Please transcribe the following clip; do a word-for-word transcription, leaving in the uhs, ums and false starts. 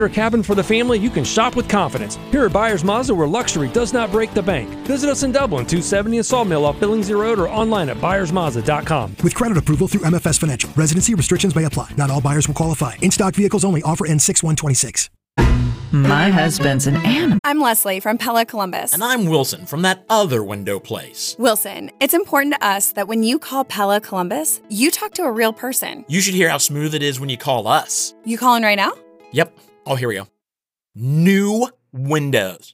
Or cabin for the family, you can shop with confidence. Here at Buyers Mazda, where luxury does not break the bank. Visit us in Dublin, two seventy and Sawmill off Billings Road, or online at buyers mazda dot com. With credit approval through M F S Financial. Residency restrictions may apply. Not all buyers will qualify. In-stock vehicles only. Offer ends six one twenty-six. My husband's an animal. I'm Leslie from Pella Columbus. And I'm Wilson from that other window place. Wilson, it's important to us that when you call Pella Columbus, you talk to a real person. You should hear how smooth it is when you call us. You calling right now? Yep. Oh, here we go. New windows.